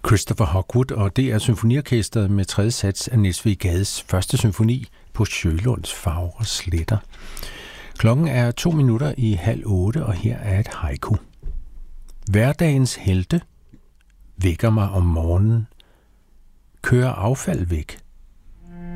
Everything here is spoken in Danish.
Christopher Hogwood og DR Symfoniorkestret med tredje sats af Niels W. Gades første symfoni på Sjølunds fagre sletter. Klokken er 7:02, og her er et haiku. Hverdagens helte vækker mig om morgenen, kører affald væk,